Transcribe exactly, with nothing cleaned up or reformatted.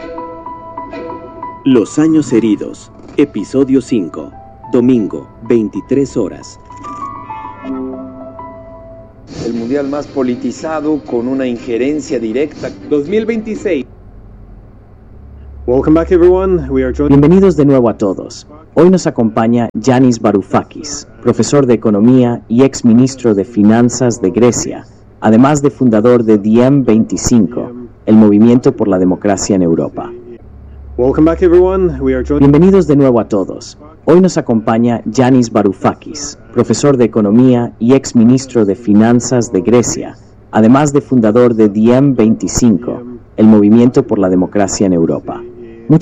Los años heridos, episodio cinco, domingo, veintitrés horas. El mundial más politizado con una injerencia directa. dos mil veintiséis. Welcome back everyone. We are joined... Bienvenidos de nuevo a todos. Hoy nos acompaña Yanis Varoufakis, profesor de Economía y ex ministro de Finanzas de Grecia, además de fundador de D M veinticinco, el movimiento por la democracia en Europa. Welcome back everyone. We are joined... Bienvenidos de nuevo a todos. Hoy nos acompaña Yanis Varoufakis, profesor de Economía y ex ministro de Finanzas de Grecia, además de fundador de D M veinticinco, el movimiento por la democracia en Europa.